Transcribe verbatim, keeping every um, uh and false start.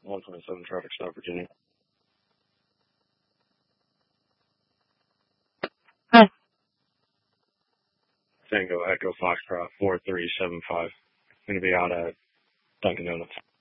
one twenty-seven traffic stop, Virginia. Hi. Tango Echo Foxtrot four three seven five. Going to be out at Dunkin' Donuts.